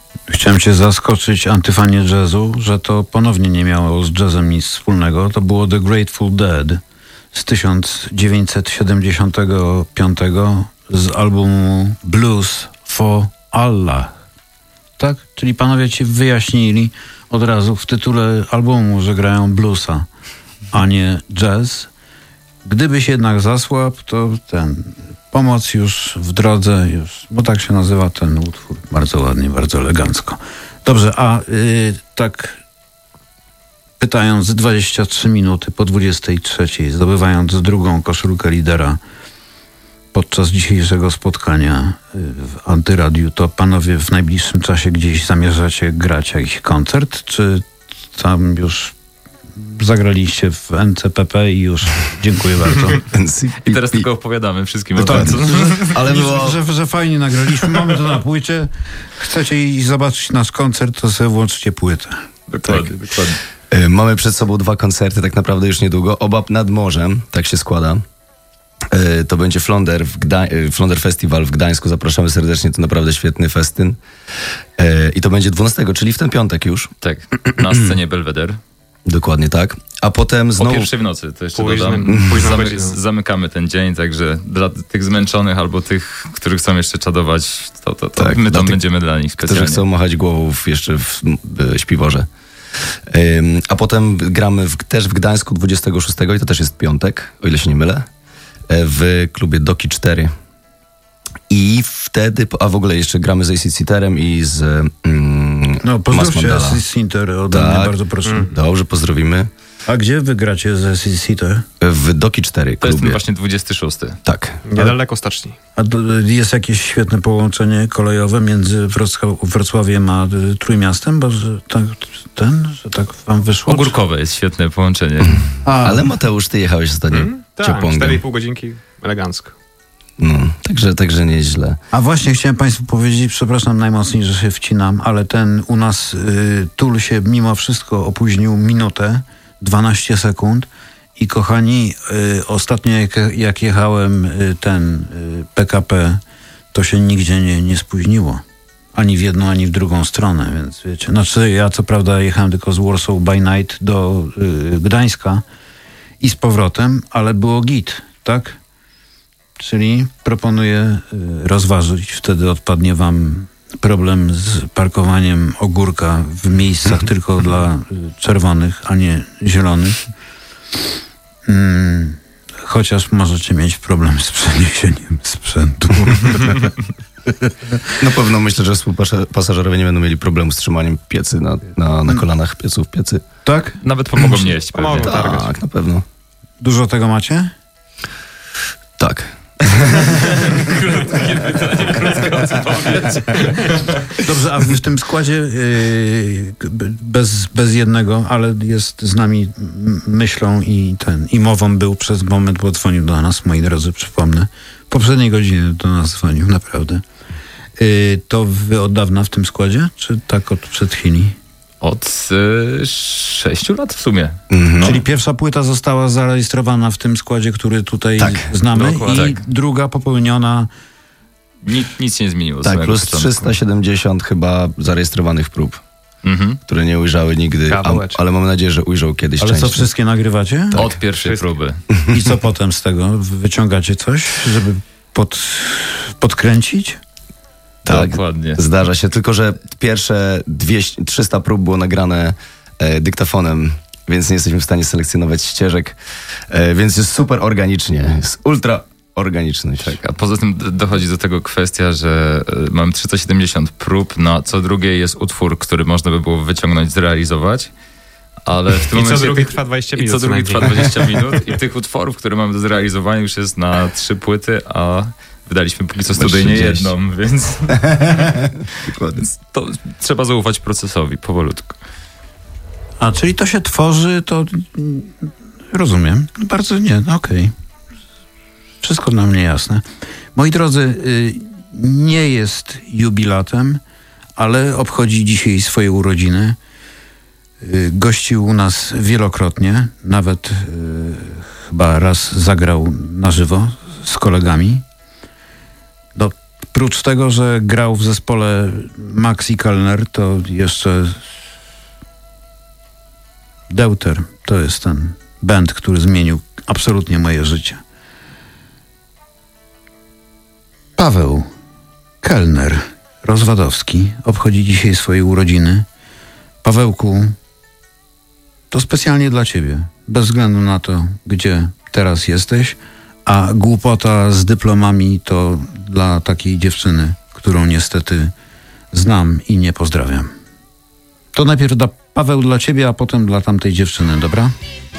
Chciałem cię zaskoczyć, antyfanie jazzu, że to ponownie nie miało z jazzem nic wspólnego. To było The Grateful Dead z 1975 z albumu Blues for Allah. Tak? Czyli panowie ci wyjaśnili od razu w tytule albumu, że grają bluesa, a nie jazz. Gdybyś jednak zasłabł, to pomoc już w drodze, bo tak się nazywa ten utwór. Bardzo ładnie, bardzo elegancko. Dobrze, a tak pytając 23 minuty po 23, zdobywając drugą koszulkę lidera podczas dzisiejszego spotkania w Antyradiu, to panowie w najbliższym czasie gdzieś zamierzacie grać jakiś koncert, czy tam już zagraliście w NCPP i już dziękuję bardzo. I teraz tylko opowiadamy wszystkim o tak, tym. Ale było... że fajnie nagraliśmy, mamy to na płycie. Chcecie iść zobaczyć nasz koncert, to sobie włączcie płytę. Dokładnie. Mamy przed sobą 2 koncerty tak naprawdę już niedługo. Oba nad morzem, tak się składa. To będzie Flonder Festival w Gdańsku. Zapraszamy serdecznie, to naprawdę świetny festyn. I to będzie 12, czyli w ten piątek już. Tak, na scenie Belvedere. Dokładnie tak. A potem znowu... O 1:00 w nocy, to jeszcze dodam. Zamykamy ten dzień, także dla tych zmęczonych albo tych, którzy chcą jeszcze czadować, to tak, my tam będziemy dla nich specjalnie. Którzy chcą machać głową jeszcze w śpiworze. A potem gramy też w Gdańsku 26 i to też jest piątek, o ile się nie mylę, w klubie Doki 4. I wtedy, a w ogóle jeszcze gramy z AC Cinterem i z pozdrówcie AC Cinter ode mnie, bardzo proszę. Dobrze, pozdrowimy. A gdzie wy gracie z AC Cinter? W Doki 4 klubie. To jest właśnie 26. Tak. Niedaleko staczni. A jest jakieś świetne połączenie kolejowe między Wrocławiem a Trójmiastem? Bo że tak wam wyszło? Ogórkowe jest świetne połączenie. Ale Mateusz, ty jechałeś ostatnio ciopłągiem. 4,5 godzinki, elegancko. No, także nieźle. A właśnie chciałem państwu powiedzieć, przepraszam najmocniej, że się wcinam, ale u nas Tool się mimo wszystko opóźnił minutę, 12 sekund i kochani, ostatnio jak jechałem PKP, to się nigdzie nie spóźniło. Ani w jedną, ani w drugą stronę, więc wiecie. Znaczy ja co prawda jechałem tylko z Warsaw by Night do Gdańska i z powrotem, ale było git, tak? Czyli proponuję rozważyć, wtedy odpadnie wam problem z parkowaniem ogórka w miejscach tylko dla czerwonych, a nie zielonych. Chociaż możecie mieć problem z przeniesieniem sprzętu. Na pewno myślę, że współpasażerowie nie będą mieli problemu z trzymaniem piecy na kolanach, pieców piecy. Tak? Nawet pomogą nieść pewnie. Tak, na pewno. Dużo tego macie? Tak. Krótkie pytanie, krótka odpowiedź. Dobrze, a w tym składzie bez jednego, ale jest z nami myślą i mową był przez moment, bo dzwonił do nas, moi drodzy, przypomnę. W poprzedniej godzinie do nas dzwonił, naprawdę. To wy od dawna w tym składzie, czy tak od przed chwili? Od 6 lat w sumie. No. Czyli pierwsza płyta została zarejestrowana w tym składzie, który tutaj znamy i druga popełniona... Nic się nie zmieniło. Tak, plus początku. 370 chyba zarejestrowanych prób, które nie ujrzały nigdy, ale mam nadzieję, że ujrzą kiedyś częściej. Ale co, wszystkie nagrywacie? Tak. Od pierwszej próby. I co potem z tego? Wyciągacie coś, żeby podkręcić? Tak, dokładnie. Zdarza się, tylko że pierwsze 300 prób było nagrane dyktafonem, więc nie jesteśmy w stanie selekcjonować ścieżek, więc jest super organicznie, jest ultra organiczność. Tak, a poza tym dochodzi do tego kwestia, że mam 370 prób, na co drugie jest utwór, który można by było wyciągnąć, zrealizować, ale w tym momencie... co drugi trwa 20 minut. I co drugi trwa 20 minut i tych utworów, które mamy do zrealizowania już jest na 3 płyty, a wydaliśmy póki co studyjnie jedną, więc to trzeba zaufać procesowi powolutku. A, czyli to się tworzy, to rozumiem. Bardzo okej. Wszystko dla mnie jasne. Moi drodzy, nie jest jubilatem, ale obchodzi dzisiaj swoje urodziny. Gościł u nas wielokrotnie, nawet chyba raz zagrał na żywo z kolegami. Prócz tego, że grał w zespole Maxi Kellner, to jeszcze Deuter to jest ten band, który zmienił absolutnie moje życie. Paweł Kellner, Rozwadowski, obchodzi dzisiaj swoje urodziny. Pawełku, to specjalnie dla ciebie, bez względu na to, gdzie teraz jesteś, a głupota z dyplomami to dla takiej dziewczyny, którą niestety znam i nie pozdrawiam. To najpierw Paweł dla ciebie, a potem dla tamtej dziewczyny, dobra?